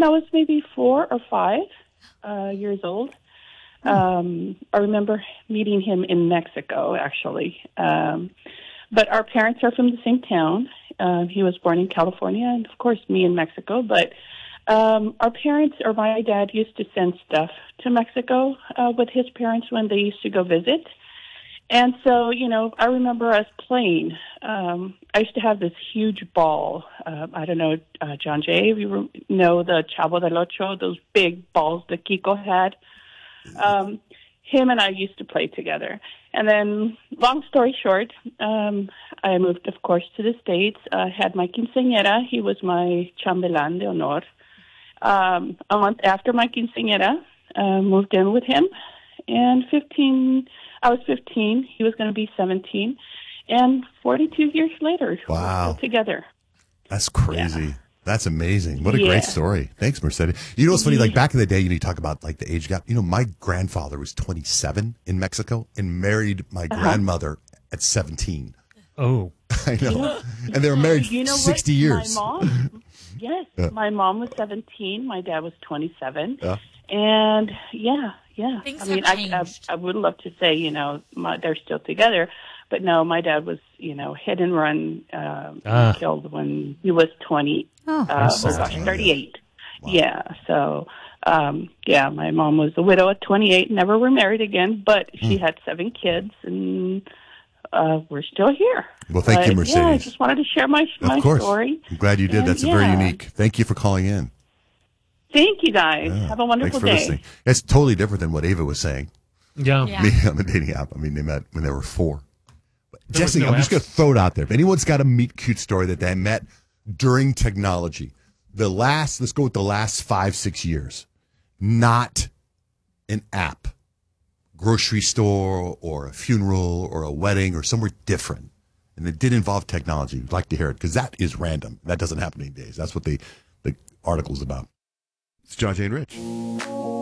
when I was maybe 4 or 5 years old. I remember meeting him in Mexico, actually. But our parents are from the same town. He was born in California, and of course, me in Mexico. But our parents, or my dad, used to send stuff to Mexico with his parents when they used to go visit. And so, I remember us playing. I used to have this huge ball. I don't know, John Jay, if you know the Chavo del Ocho, those big balls that Kiko had. Him and I used to play together. And then, long story short, I moved, of course, to the States. I had my quinceañera. He was my chambelán de honor. A month after my quinceañera, moved in with him. And I was 15. He was going to be 17. And 42 years later, wow, we're still together. That's crazy. Yeah. That's amazing. What a great story. Thanks, Mercedes. You know what's funny? Like back in the day, you talk about like the age gap. My grandfather was 27 in Mexico and married my grandmother at 17. Oh. I know. And they were married 60 years. My mom was 17. My dad was 27. Yeah. And Things have changed. I would love to say, they're still together. But no, my dad was, hit and run, killed when he was 38. Wow. Yeah. So, my mom was a widow at 28, never remarried again, but she had 7 kids, and we're still here. Well, thank you, Mercedes. Yeah, I just wanted to share my story. I'm glad you did. And, that's very unique. Thank you for calling in. Thank you, guys. Yeah. Have a wonderful day. Listening. It's totally different than what Ava was saying. Yeah. Me on the dating app. I mean, they met when they were 4. Jesse, I'm just going to throw it out there. If anyone's got a meet cute story that they met during technology, let's go with the last 5-6 years, not an app, grocery store or a funeral or a wedding or somewhere different, and it did involve technology, we'd like to hear it because that is random. That doesn't happen these days. That's what the article's about. It's John Jay and Rich.